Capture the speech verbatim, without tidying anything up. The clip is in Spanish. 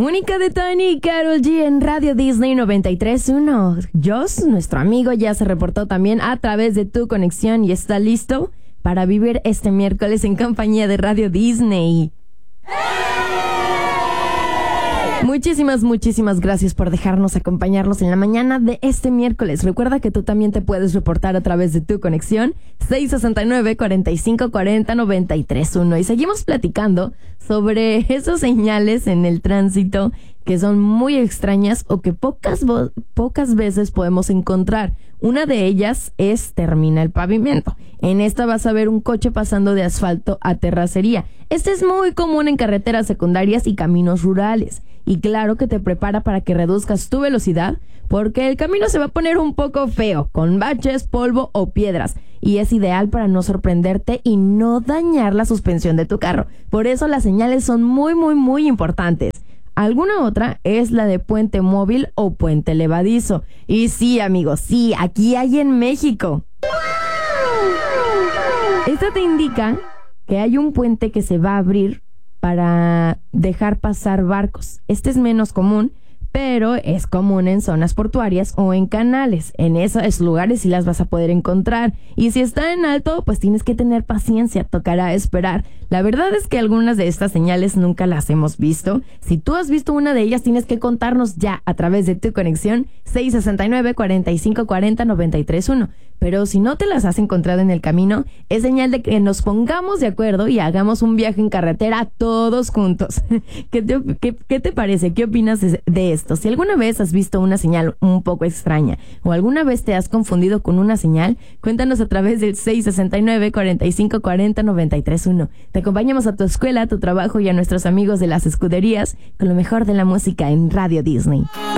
Mónica de Tiny y Karol G en Radio Disney noventa y tres punto uno. Joss, nuestro amigo, ya se reportó también a través de tu conexión y está listo para vivir este miércoles en compañía de Radio Disney. Muchísimas, muchísimas gracias por dejarnos acompañarnos en la mañana de este miércoles. Recuerda que tú también te puedes reportar a través de tu conexión seis sesenta y nueve, cuarenta y cinco cuarenta, noventa y tres punto uno. Y seguimos platicando sobre esas señales en el tránsito que son muy extrañas o que pocas, vo- pocas veces podemos encontrar. Una de ellas es termina el pavimento. En esta vas a ver un coche pasando de asfalto a terracería. Este es muy común en carreteras secundarias y caminos rurales. Y claro que te prepara para que reduzcas tu velocidad, porque el camino se va a poner un poco feo, con baches, polvo o piedras. Y es ideal para no sorprenderte y no dañar la suspensión de tu carro. Por eso las señales son muy, muy, muy importantes. Alguna otra es la de puente móvil o puente levadizo. Y sí, amigos, sí, aquí hay en México. Esta te indica que hay un puente que se va a abrir para dejar pasar barcos. Este es menos común, pero es común en zonas portuarias o en canales. En esos lugares sí las vas a poder encontrar. Y si está en alto, pues tienes que tener paciencia, tocará esperar. La verdad es que algunas de estas señales nunca las hemos visto. Si tú has visto una de ellas, tienes que contarnos ya a través de tu conexión seis sesenta y nueve, cuarenta y cinco cuarenta, noventa y tres punto uno. Pero si no te las has encontrado en el camino, es señal de que nos pongamos de acuerdo y hagamos un viaje en carretera todos juntos. ¿Qué te, qué, qué te parece? ¿Qué opinas de, de esto? Si alguna vez has visto una señal un poco extraña o alguna vez te has confundido con una señal, cuéntanos a través del seis sesenta y nueve, cuarenta y cinco cuarenta, noventa y tres punto uno. Te acompañamos a tu escuela, a tu trabajo y a nuestros amigos de las escuderías con lo mejor de la música en Radio Disney.